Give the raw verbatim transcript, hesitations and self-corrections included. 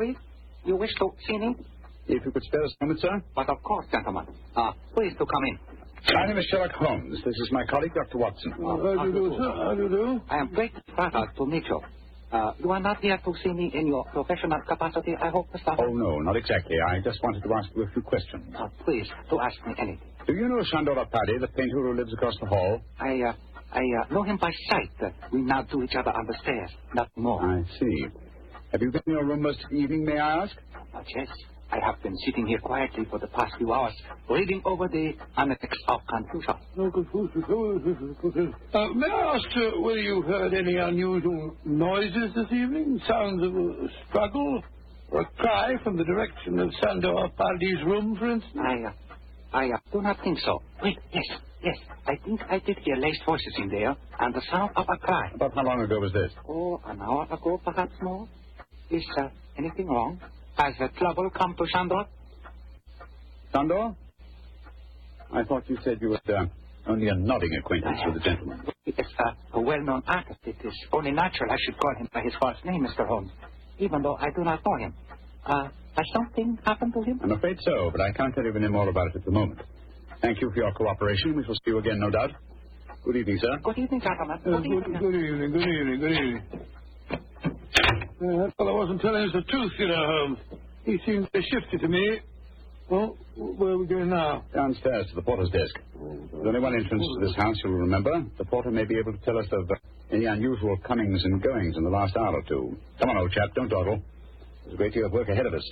please? You wish to see me? If you could spare us a moment, sir. But of course, gentlemen. Uh, please to come in. My name is Sherlock Holmes. This is my colleague, Doctor Watson. Uh, how do you do, sir? How do you do? I am great flattered to meet you. Uh, you are not here to see me in your professional capacity, I hope, Mister Oh, no, not exactly. I just wanted to ask you a few questions. Uh, please, to ask me anything. Do you know Shandor Paddy, the painter who lives across the hall? I, uh, I uh, know him by sight. Uh, we nod to each other on the stairs, nothing more. I see. Have you been in your room most of the evening, may I ask? Uh, yes, I have been sitting here quietly for the past few hours, reading over the Analects of Confucius. No, Confucius. Uh, may I ask uh, whether you heard any unusual noises this evening? Sounds of a struggle or a cry from the direction of Sandor Paddy's room, for instance? I, uh, I uh, do not think so. Wait, yes, yes. I think I did hear laced voices in there and the sound of a cry. About how long ago was this? Oh, an hour ago, perhaps more. Is uh, anything wrong? Has uh, trouble come to Shandor? Sandor? I thought you said you were uh, only a nodding acquaintance with the gentleman. He is uh, a well-known artist. It is only natural I should call him by his first name, Mister Holmes, even though I do not know him. Uh, has something happened to him? I'm afraid so, but I can't tell you any more about it at the moment. Thank you for your cooperation. We shall see you again, no doubt. Good evening, sir. Good evening, gentlemen. Uh, Good, good, evening. good evening, good evening, good evening. Uh, that fellow wasn't telling us the truth, you know, Holmes. He seemed very shifty to me. Well, where are we going now? Downstairs to the porter's desk. There's only one entrance to this house, you'll remember. The porter may be able to tell us of uh, any unusual comings and goings in the last hour or two. Come on, old chap, don't dawdle. There's a great deal of work ahead of us.